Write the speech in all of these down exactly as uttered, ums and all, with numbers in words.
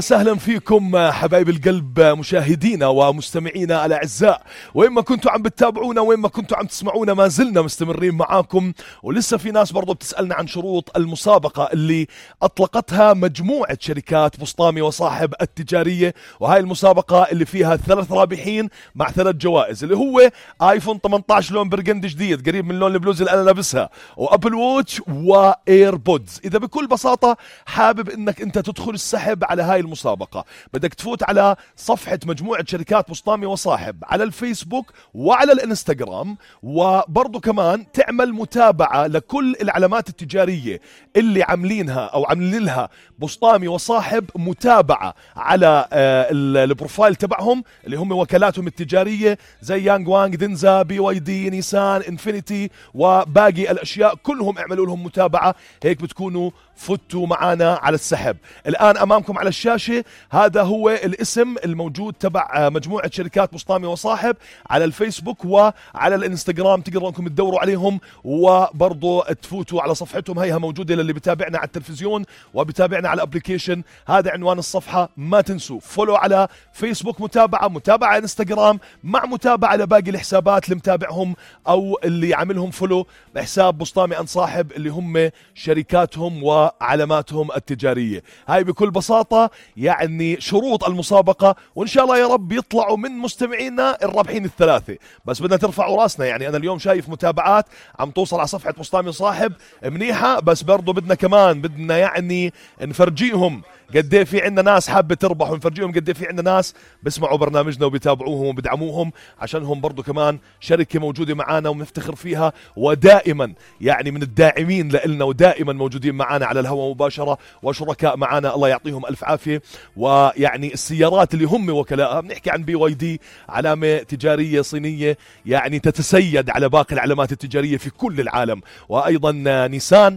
سهلا فيكم حبايب القلب مشاهدينا ومستمعينا الأعزاء، وين ما كنتوا عم بتتابعونا وين ما كنتوا عم تسمعونا ما زلنا مستمرين معاكم. ولسه في ناس برضو بتسألنا عن شروط المسابقة اللي أطلقتها مجموعة شركات بسطامي وصاحب التجارية، وهاي المسابقة اللي فيها ثلاث رابحين مع ثلاث جوائز، اللي هو آيفون ثمانية عشر لون برجندي جديد قريب من لون البلوز اللي أنا لابسها، وأبل ووتش وإيربودز. إذا بكل بساطة حابب إنك أنت تدخل السحب على هاي المسابقة، بدك تفوت على صفحة مجموعة شركات بسطامي وصاحب على الفيسبوك وعلى الانستغرام، وبرضو كمان تعمل متابعة لكل العلامات التجارية اللي عاملينها أو عاملين لها بسطامي وصاحب متابعة على البروفايل تبعهم اللي هم وكالاتهم التجارية زي يانغ وانغ، دنزا، بي واي دي، نيسان، انفينيتي وباقي الأشياء، كلهم اعملوا لهم متابعة، هيك بتكونوا فتوا معنا على السحب. الآن أمامكم على الشاشة هذا هو الاسم الموجود تبع مجموعة شركات بسطامي وصاحب على الفيسبوك وعلى الانستغرام، تقدروا انكم تدوروا عليهم وبرضو تفوتوا على صفحتهم، هيها موجودة للي بتابعنا على التلفزيون وبتابعنا على الابليكيشن. هذا عنوان الصفحة، ما تنسوا فولو على فيسبوك، متابعة متابعة على انستغرام، مع متابعة لباقي الحسابات اللي متابعهم أو اللي عاملهم فولو بحساب بسطامي أن صاحب اللي هم شركاتهم وعلاماتهم التجارية. هاي بكل بساطة يعني شروط المسابقة، وإن شاء الله يا رب يطلعوا من مستمعينا الرابحين الثلاثة. بس بدنا ترفعوا راسنا، يعني أنا اليوم شايف متابعات عم توصل على صفحة بسطامي صاحب منيحة، بس برضو بدنا كمان بدنا يعني نفرجيهم قد ايه في عندنا ناس حابة تربح، ونفرجيهم قد ايه في عندنا ناس بسمعوا برنامجنا وبيتابعوهم وبدعموهم، عشانهم برضو كمان شركة موجودة معانا ونفتخر فيها، ودائما يعني من الداعمين لإلنا ودائما موجودين معانا على الهواء مباشرة وشركاء معانا، الله يعطيهم ألف عافية. ويعني السيارات اللي هم وكلاءها، بنحكي عن بي واي دي، علامة تجارية صينية يعني تتسيد على باقي العلامات التجارية في كل العالم، وأيضا نيسان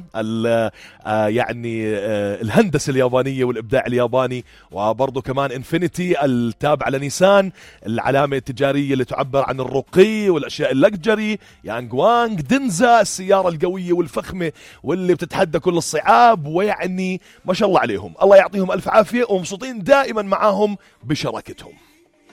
يعني الهندسة اليابانية والإبداع الياباني، وبرضو كمان انفينيتي التابعة لنيسان، العلامة التجارية اللي تعبر عن الرقي والأشياء اللكجري، يانغ وانغ، دنزا السيارة القوية والفخمة واللي بتتحدى كل الصعاب، ويعني ما شاء الله عليهم، الله يعطيهم ألف عافية، ومبسوطين دائما معاهم بشراكتهم.